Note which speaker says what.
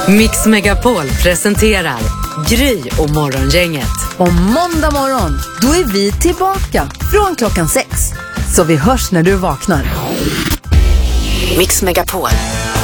Speaker 1: Mix Megapol presenterar Gry och Morgongänget.
Speaker 2: Och måndag morgon, då är vi tillbaka från klockan 6. Så vi hörs när du vaknar.
Speaker 1: Mix Megapol.